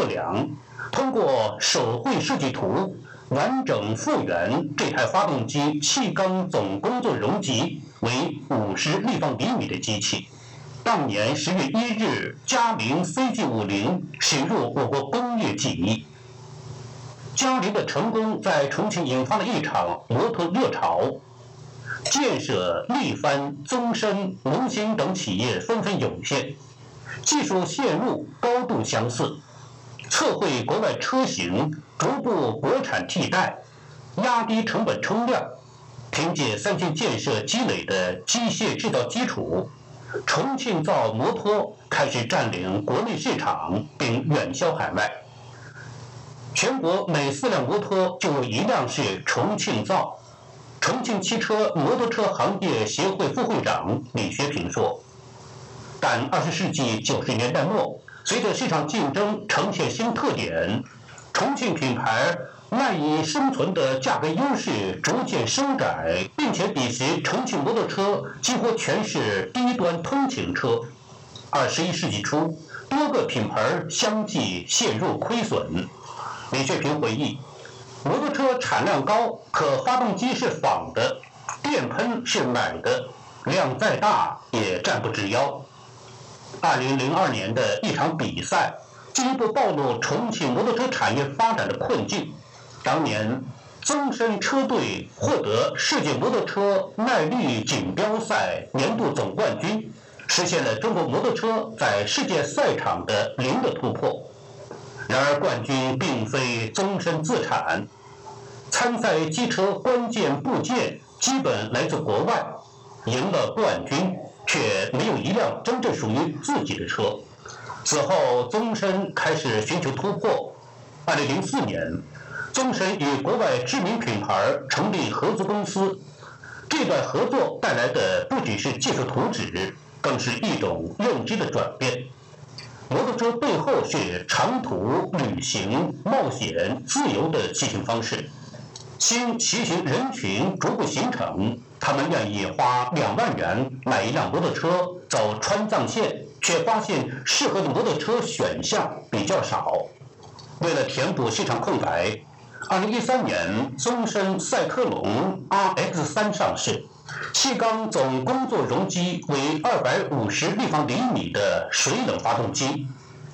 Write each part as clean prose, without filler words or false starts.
量，通过手绘设计图完整复原这台发动机气缸总工作容积为50立方厘米的机器。当年10月1日，嘉陵 CG50 驶入我国工业记忆。嘉陵的成功在重庆引发了一场摩托热潮，建设力帆、宗申、龙兴等企业纷纷涌现，技术线路高度相似，测绘国外车型，逐步国产替代，压低成本冲量。凭借3线建设积累的机械制造基础，重庆造摩托开始占领国内市场，并远销海外。全国每4辆摩托就有1辆是重庆造。重庆汽车摩托车行业协会副会长李学平说，但20世纪90年代末，随着市场竞争呈现新特点，重庆品牌赖以生存的价格优势逐渐收窄，并且彼时重庆摩托车几乎全是低端通勤车。21世纪初，多个品牌相继陷入亏损。李学平回忆，摩托车产量高，可发动机是仿的，电喷是买的，量再大也站不直腰。2002年的一场比赛进一步暴露重庆摩托车产业发展的困境。当年宗申车队获得世界摩托车耐力锦标赛年度总冠军，实现了中国摩托车在世界赛场的零的突破。然而冠军并非宗申自产，参赛机车关键部件基本来自国外，赢了冠军却没有1辆真正属于自己的车。此后宗申开始寻求突破。2004年，宗申与国外知名品牌成立合资公司，这段合作带来的不只是技术图纸，更是一种认知的转变。摩托车背后是长途旅行、冒险、自由的骑行方式。新骑行人群逐步形成，他们愿意花2万元买一辆摩托车走川藏线，却发现适合的摩托车选项比较少。为了填补市场空白，2013年宗申赛克龙 RX3 上市，气缸总工作容积为250立方厘米的水冷发动机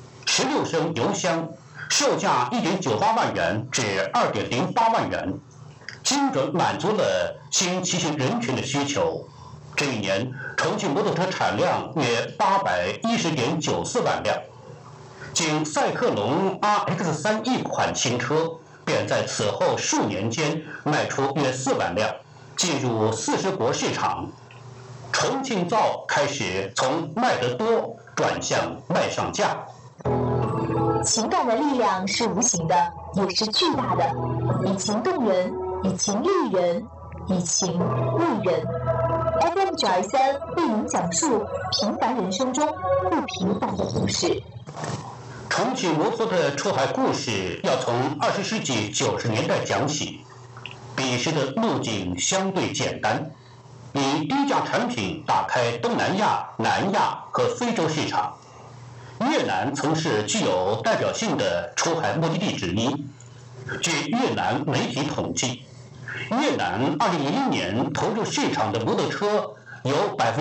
，16升油箱，售价1.98万元至2.08万元，精准满足了新骑行人群的需求。这一年，重庆摩托车产量约810.94万辆，仅赛克龙 RX3 一款新车便在此后数年间卖出约4万辆，进入40国市场。重庆造开始从卖得多转向卖上价。 情感的力量是无形的，也是巨大的，以情动人，以情立人，以情为人。FM923为您讲述平凡人生中不平凡的故事。 重庆摩托的出海故事要从20世纪90年代讲起。彼时的路径相对简单，以低价产品打开东南亚、南亚和非洲市场。越南曾是具有代表性的出海目的地之一。据越南媒体统计，越南2001年投入市场的摩托车有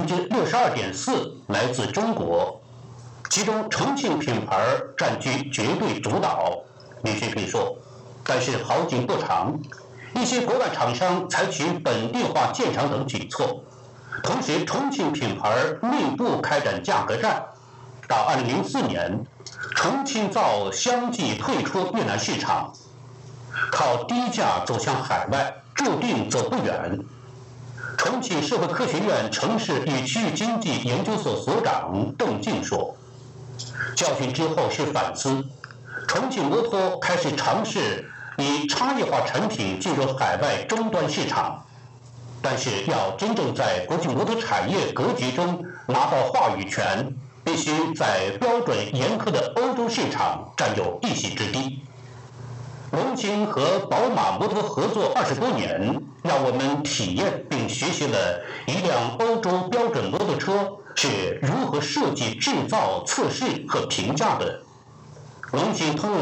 62.4%来自中国，其中重庆品牌占据绝对主导。李学平说，但是好景不长，一些国外厂商采取本地化建厂等举措，同时重庆品牌内部开展价格战。到2004年，重庆造相继退出越南市场，靠低价走向海外，注定走不远。重庆社会科学院城市与区域经济研究所所长邓静说，教训之后是反思，重庆摩托开始尝试以差异化产品进入海外终端市场，但是要真正在国际摩托产业格局中拿到话语权，必须在标准严苛的欧洲市场占有一席之地。龙兴和宝马摩托合作20多年，让我们体验并学习了一辆欧洲标准摩托车是如何设计、制造、测试和评价的。龙兴通